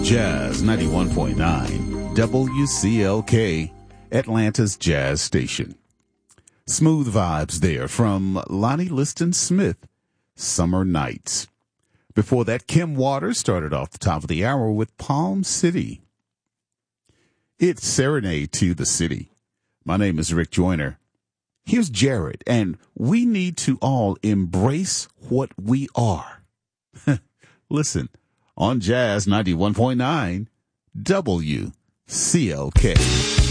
Jazz 91.9 WCLK, Atlanta's Jazz Station. Smooth vibes there from Lonnie Liston Smith, Summer Nights. Before that, Kim Waters started off the top of the hour with Palm City. It's Serenade to the City. My name is Rick Joyner. Here's Jared, and we need to all embrace what we are. Listen, on Jazz 91.9 WCLK.